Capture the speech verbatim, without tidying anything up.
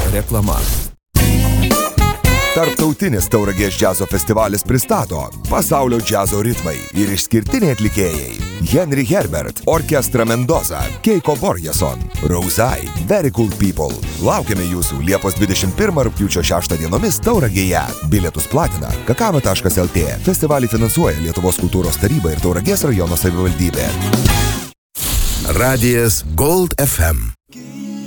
reklama. Tarptautinis Tauragės džiazo festivalis pristato pasaulio džiazo ritmai ir išskirtiniai atlikėjai. Henry Herbert, Orkestra Mendoza, Keiko Borjason, Rosai, Very Cool People. Laukiame jūsų Liepos dvidešimt pirmą rugpjūčio šeštą dienomis Tauragėje. Bilietus platina kakava taškas el tė. Festivalį finansuoja Lietuvos kultūros taryba ir Tauragės rajono savivaldybė. Radijas Gold ef em.